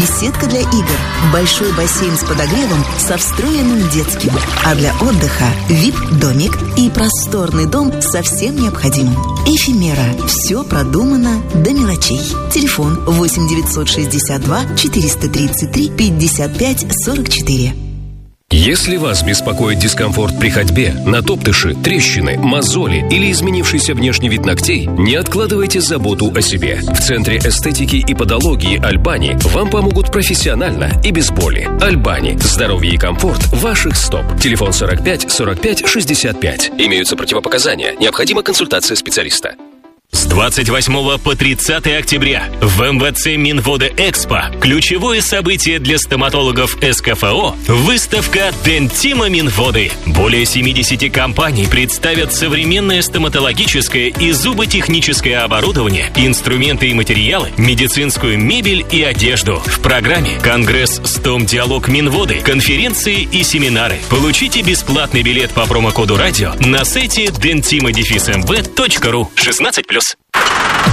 беседка для игр, большой бассейн с подогревом со встроенным детским. А для отдыха VIP-домик и просторный дом со всем необходимым. Эфемера. Все продумано до мелочей. Телефон 8 962 433 55 44. Если вас беспокоит дискомфорт при ходьбе, натоптыши, трещины, мозоли или изменившийся внешний вид ногтей, не откладывайте заботу о себе. В Центре эстетики и подологии Альбани вам помогут профессионально и без боли. Альбани. Здоровье и комфорт ваших стоп. Телефон 45 45 65. Имеются противопоказания. Необходима консультация специалиста. С 28 по 30 октября в МВЦ Минвода-Экспо ключевое событие для стоматологов СКФО – выставка Дентима Минводы. Более 70 компаний представят современное стоматологическое и зуботехническое оборудование, инструменты и материалы, медицинскую мебель и одежду. В программе конгресс «Стомдиалог Минводы», конференции и семинары. Получите бесплатный билет по промокоду «Радио» на сайте dentima-mb.ru. 16+.